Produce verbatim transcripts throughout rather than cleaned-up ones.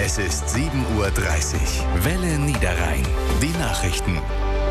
Es ist sieben Uhr dreißig. Welle Niederrhein. Die Nachrichten.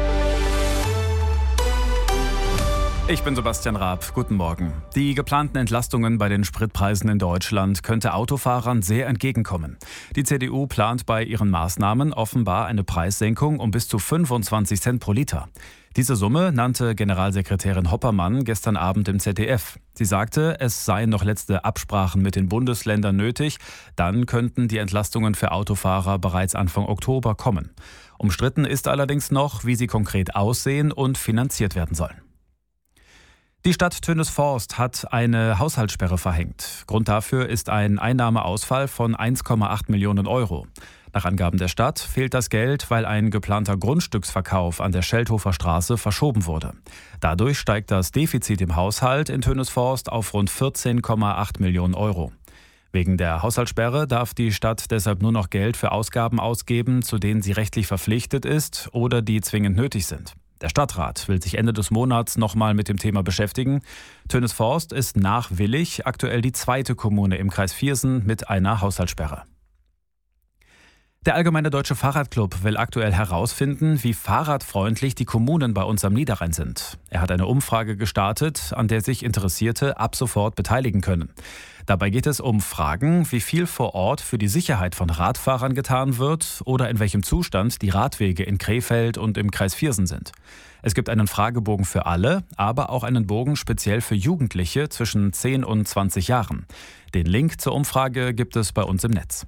Ich bin Sebastian Raab. Guten Morgen. Die geplanten Entlastungen bei den Spritpreisen in Deutschland könnte Autofahrern sehr entgegenkommen. Die C D U plant bei ihren Maßnahmen offenbar eine Preissenkung um bis zu fünfundzwanzig Cent pro Liter. Diese Summe nannte Generalsekretärin Hoppermann gestern Abend im Z D F. Sie sagte, es seien noch letzte Absprachen mit den Bundesländern nötig. Dann könnten die Entlastungen für Autofahrer bereits Anfang Oktober kommen. Umstritten ist allerdings noch, wie sie konkret aussehen und finanziert werden sollen. Die Stadt Tönesforst hat eine Haushaltssperre verhängt. Grund dafür ist ein Einnahmeausfall von eins Komma acht Millionen Euro. Nach Angaben der Stadt fehlt das Geld, weil ein geplanter Grundstücksverkauf an der Schelthofer Straße verschoben wurde. Dadurch steigt das Defizit im Haushalt in Tönesforst auf rund vierzehn Komma acht Millionen Euro. Wegen der Haushaltssperre darf die Stadt deshalb nur noch Geld für Ausgaben ausgeben, zu denen sie rechtlich verpflichtet ist oder die zwingend nötig sind. Der Stadtrat will sich Ende des Monats nochmal mit dem Thema beschäftigen. Tönesforst ist nach Willich aktuell die zweite Kommune im Kreis Viersen mit einer Haushaltssperre. Der Allgemeine Deutsche Fahrradclub will aktuell herausfinden, wie fahrradfreundlich die Kommunen bei uns am Niederrhein sind. Er hat eine Umfrage gestartet, an der sich Interessierte ab sofort beteiligen können. Dabei geht es um Fragen, wie viel vor Ort für die Sicherheit von Radfahrern getan wird oder in welchem Zustand die Radwege in Krefeld und im Kreis Viersen sind. Es gibt einen Fragebogen für alle, aber auch einen Bogen speziell für Jugendliche zwischen zehn und zwanzig Jahren. Den Link zur Umfrage gibt es bei uns im Netz.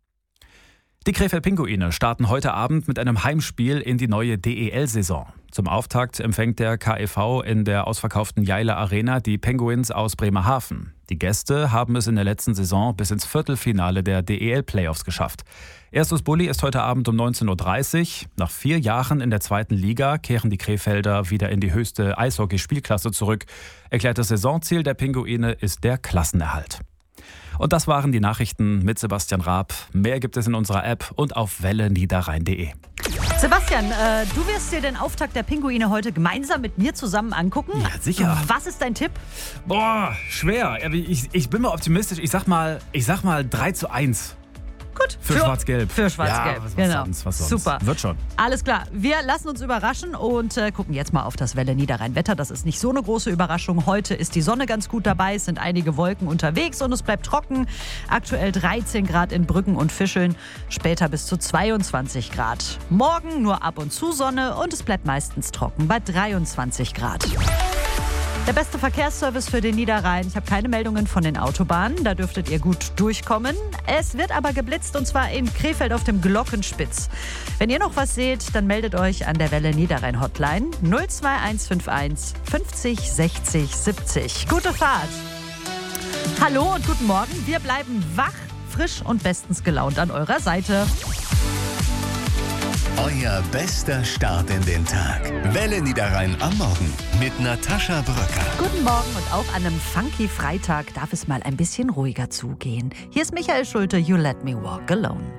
Die Krefeld-Pinguine starten heute Abend mit einem Heimspiel in die neue D E L-Saison. Zum Auftakt empfängt der K E V in der ausverkauften Jeiler Arena die Penguins aus Bremerhaven. Die Gäste haben es in der letzten Saison bis ins Viertelfinale der D E L-Playoffs geschafft. Erstes Bulli ist heute Abend um neunzehn Uhr dreißig. Nach vier Jahren in der zweiten Liga kehren die Krefelder wieder in die höchste Eishockeyspielklasse zurück. Erklärtes Saisonziel der Pinguine ist der Klassenerhalt. Und das waren die Nachrichten mit Sebastian Raab. Mehr gibt es in unserer App und auf welle niederrhein punkt de. Sebastian, äh, du wirst dir den Auftakt der Pinguine heute gemeinsam mit mir zusammen angucken. Ja, sicher. Was ist dein Tipp? Boah, schwer. Ich, ich bin mal optimistisch. Ich sag mal, ich sag mal drei zu eins. Gut. Für, für Schwarz-Gelb. Für Schwarz-Gelb, ja, was, was genau. Sonst, was sonst. Super. Wird schon. Alles klar. Wir lassen uns überraschen und äh, gucken jetzt mal auf das Welle Niederrhein-Wetter. Das ist nicht so eine große Überraschung. Heute ist die Sonne ganz gut dabei, es sind einige Wolken unterwegs und es bleibt trocken. Aktuell dreizehn Grad in Brüggen und Fischeln, später bis zu zweiundzwanzig Grad. Morgen nur ab und zu Sonne und es bleibt meistens trocken bei dreiundzwanzig Grad. Der beste Verkehrsservice für den Niederrhein. Ich habe keine Meldungen von den Autobahnen, da dürftet ihr gut durchkommen. Es wird aber geblitzt und zwar in Krefeld auf dem Glockenspitz. Wenn ihr noch was seht, dann meldet euch an der Welle Niederrhein Hotline null zwei eins fünf eins fünfzig sechzig siebzig. Gute Fahrt! Hallo und guten Morgen. Wir bleiben wach, frisch und bestens gelaunt an eurer Seite. Euer bester Start in den Tag. Welle Niederrhein am Morgen mit Natascha Bröcker. Guten Morgen und auch an einem funky Freitag darf es mal ein bisschen ruhiger zugehen. Hier ist Michael Schulte, You Let Me Walk Alone.